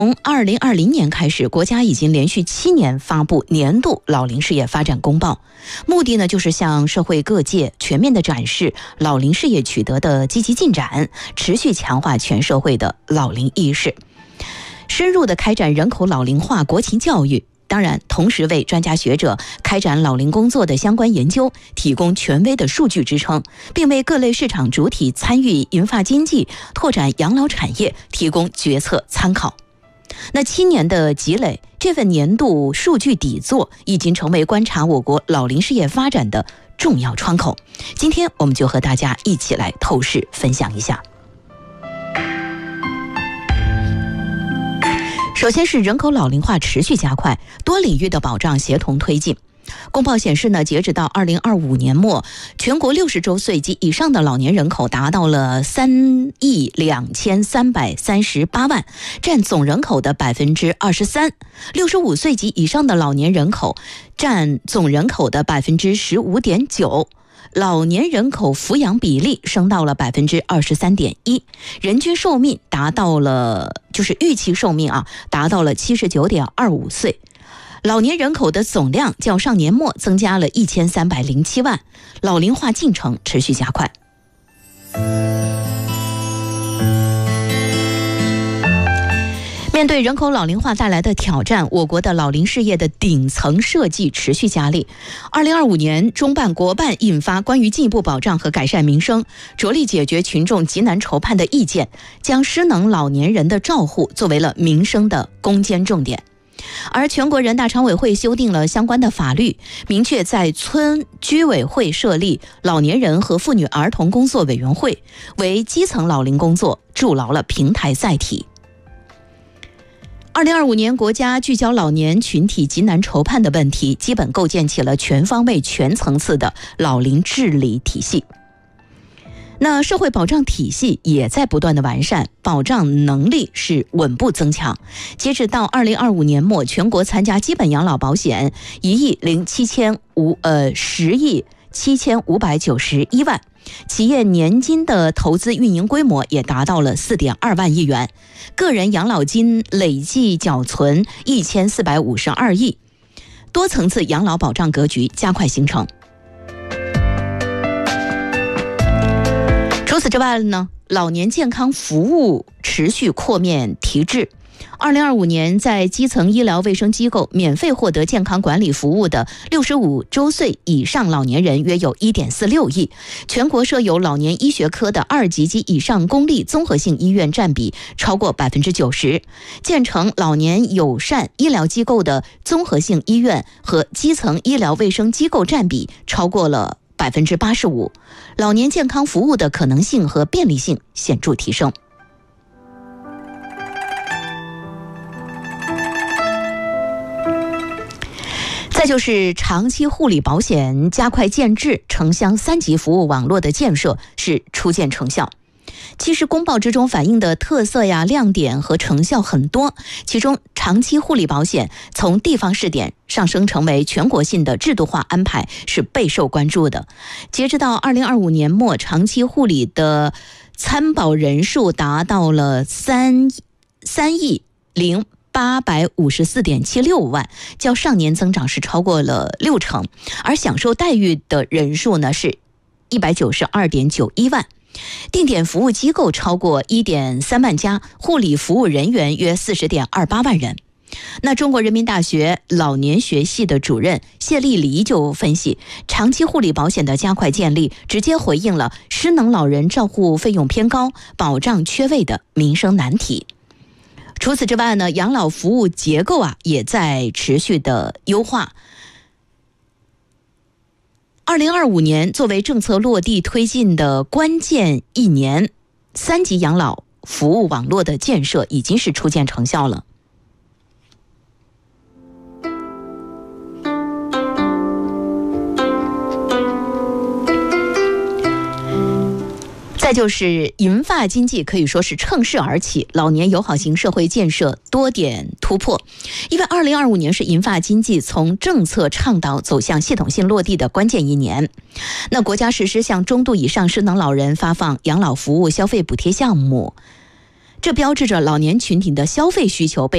从2020年开始，国家已经连续7年发布年度老龄事业发展公报，目的呢就是向社会各界全面的展示老龄事业取得的积极进展，持续强化全社会的老龄意识，深入的开展人口老龄化国情教育。当然，同时为专家学者开展老龄工作的相关研究提供权威的数据支撑，并为各类市场主体参与银发经济、拓展养老产业提供决策参考。那7年的积累，这份年度数据底座已经成为观察我国老龄事业发展的重要窗口。今天我们就和大家一起来透视分享一下。首先是人口老龄化持续加快，多领域的保障协同推进。公报显示呢，截止到2025年末，全国60周岁及以上的老年人口达到了3亿2338万，占总人口的23%。65岁及以上的老年人口占总人口的15.9%。老年人口抚养比例升到了23.1%，人均寿命达到了预期寿命达到了79.25岁。老年人口的总量较上年末增加了1307万，老龄化进程持续加快。面对人口老龄化带来的挑战，我国的老龄事业的顶层设计持续加力。2025年，中办国办印发关于进一步保障和改善民生，着力解决群众急难愁盼的意见，将失能老年人的照护作为了民生的攻坚重点。而全国人大常委会修订了相关的法律，明确在村居委会设立老年人和妇女儿童工作委员会，为基层老龄工作筑牢了平台载体。2025年，国家聚焦老年群体急难愁盼的问题，基本构建起了全方位、全层次的老龄治理体系。那社会保障体系也在不断的完善，保障能力是稳步增强。截止到2025年末，全国参加基本养老保险10亿7591万，企业年金的投资运营规模也达到了4.2万亿元，个人养老金累计缴存1452亿，多层次养老保障格局加快形成。除此之外呢，老年健康服务持续扩面提质。2025年，在基层医疗卫生机构免费获得健康管理服务的65周岁以上老年人约有1.46亿，全国设有老年医学科的2级及以上公立综合性医院占比超过90%，建成老年友善医疗机构的综合性医院和基层医疗卫生机构占比超过了85%，老年健康服务的可能性和便利性显著提升。再就是长期护理保险加快建制，城乡3级服务网络的建设是初见成效。其实公报之中反映的特色亮点和成效很多，其中长期护理保险从地方试点上升成为全国性的制度化安排是备受关注的。截止到2025年末，长期护理的参保人数达到了3亿854.76万，较上年增长是超过了60%，而享受待遇的人数呢是192.91万。定点服务机构超过1.3万家，护理服务人员约40.28万人。那中国人民大学老年学系的主任谢丽黎就分析，长期护理保险的加快建立，直接回应了失能老人照护费用偏高、保障缺位的民生难题。除此之外呢，养老服务结构也在持续的优化。2025年作为政策落地推进的关键一年，3级养老服务网络的建设已经是初见成效了。再就是银发经济可以说是乘势而起，老年友好型社会建设多点突破。因为2025年是银发经济从政策倡导走向系统性落地的关键一年。那国家实施向中度以上失能老人发放养老服务消费补贴项目， 这标志着老年群体的消费需求被